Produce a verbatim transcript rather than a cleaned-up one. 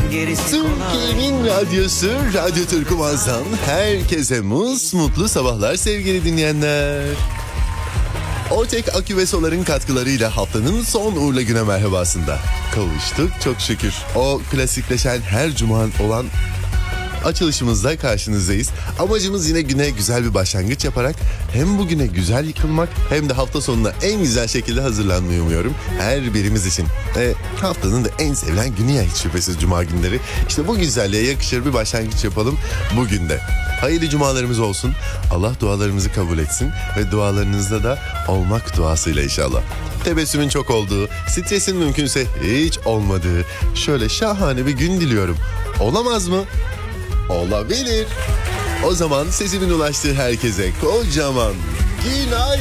gerisi Türkiye'nin radyosu Radyo Turkumaz'dan herkese mus mutlu sabahlar sevgili dinleyenler. Ortek Akü ve Solar'ın katkılarıyla haftanın son uğurlu güne merhabasında kavuştuk çok şükür. O klasikleşen her cuma olan açılışımızda karşınızdayız. Amacımız yine güne güzel bir başlangıç yaparak hem bugüne güzel yıkılmak hem de hafta sonuna en güzel şekilde hazırlanmayı umuyorum. Her birimiz için. E, haftanın da en sevilen günü ya hiç şüphesiz cuma günleri. İşte bu güzelliğe yakışır bir başlangıç yapalım bugün de. Hayırlı cumalarımız olsun. Allah dualarımızı kabul etsin ve dualarınızda da olmak duasıyla inşallah. Tebessümün çok olduğu, stresin mümkünse hiç olmadığı şöyle şahane bir gün diliyorum. Olamaz mı? Olabilir. O zaman sesimin ulaştığı herkese kocaman günaydın.